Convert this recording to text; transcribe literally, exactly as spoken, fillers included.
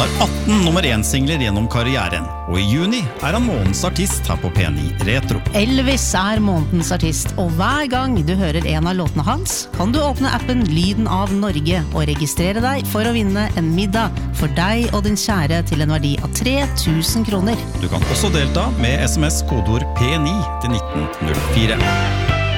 har atten nummer én-singler gjennom karrieren, og i juni er han månedens artist her på P ni Retro. Elvis er månedens artist, og hver gang du hører en av låtene hans, kan du åpne appen Lyden av Norge og registrere deg for å vinne en middag for deg og din kjære til en verdi av tre tusen kroner. Du kan også delta med S M S-kodeord P ni til nitten null fire.